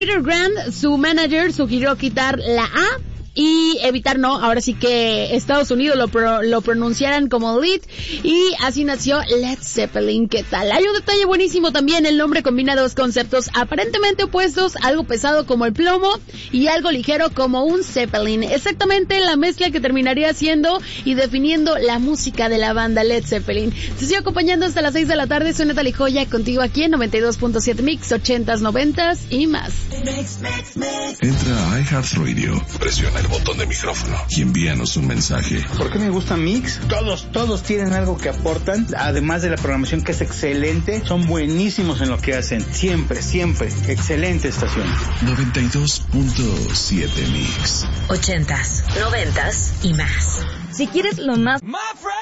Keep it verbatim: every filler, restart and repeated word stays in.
Peter Grant, su manager, sugirió quitar la A y evitar, no, ahora sí que Estados Unidos lo, pro, lo pronunciaran como lead, y así nació Led Zeppelin. ¿Qué tal? Hay un detalle buenísimo también: el nombre combina dos conceptos aparentemente opuestos, algo pesado como el plomo y algo ligero como un Zeppelin, exactamente la mezcla que terminaría siendo y definiendo la música de la banda Led Zeppelin. Te sigo acompañando hasta las seis de la tarde, soy Natalie Joya, contigo aquí en noventa y dos punto siete Mix, ochentas, noventas y más. Entra a iHeartRadio, presiona el botón de micrófono y envíanos un mensaje. ¿Por qué me gusta Mix? Todos, todos tienen algo que aportan, además de la programación que es excelente, son buenísimos en lo que hacen, siempre, siempre, excelente estación. noventa y dos punto siete Mix. Ochentas, noventas y más. Si quieres lo más